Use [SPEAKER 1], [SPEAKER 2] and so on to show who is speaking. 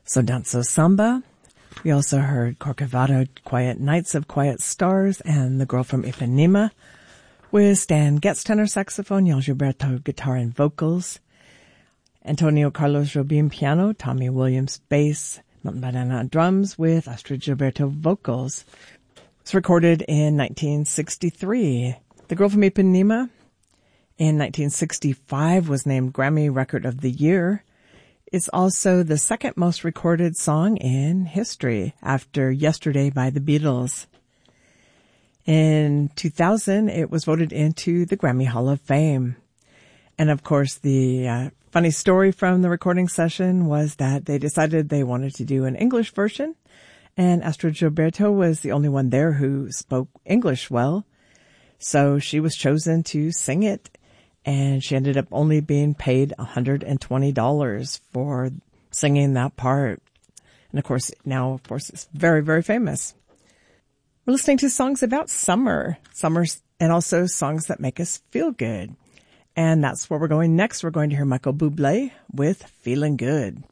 [SPEAKER 1] So Danzo Samba. We also heard Corcovado, Quiet Nights of Quiet Stars, and The Girl from Ipanema, with Stan Getz tenor saxophone, Yal Gilberto guitar and vocals, Antonio Carlos Jobim piano, Tommy Williams bass, Milton Banana drums, with Astrid Gilberto vocals. It's recorded in 1963. The Girl from Ipanema in 1965 was named Grammy Record of the Year. It's also the second most recorded song in history after Yesterday by the Beatles. In 2000, it was voted into the Grammy Hall of Fame. And of course, the funny story from the recording session was that they decided they wanted to do an English version, and Astrid Gilberto was the only one there who spoke English well. So she was chosen to sing it. And she ended up only being paid $120 for singing that part. And of course, now, of course, it's very, very famous. We're listening to songs about summer, and also songs that make us feel good. And that's where we're going next. We're going to hear Michael Bublé with Feeling Good.